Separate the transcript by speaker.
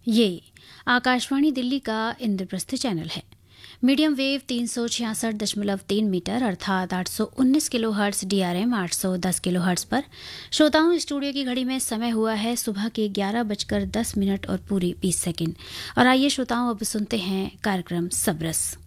Speaker 1: ये आकाशवाणी दिल्ली का इंद्रप्रस्थ चैनल है। मीडियम वेव 366.3 मीटर अर्थात 819 किलोहर्ट्ज़ DRM 810 किलोहर्ट्ज़ पर श्रोताओं स्टूडियो की घड़ी में समय हुआ है सुबह के 11:10 और पूरी 20 सेकंड। और आइए श्रोताओं अब सुनते हैं कार्यक्रम सबरस।